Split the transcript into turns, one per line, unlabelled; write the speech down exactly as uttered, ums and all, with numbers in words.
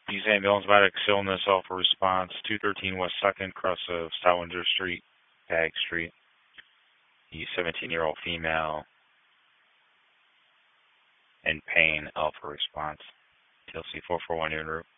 These ambulance medics illness alpha response, two thirteen West second, cross of Stowlinger Street, Bag Street. The seventeen-year-old female in pain, alpha response. T L C four four one, you're en route.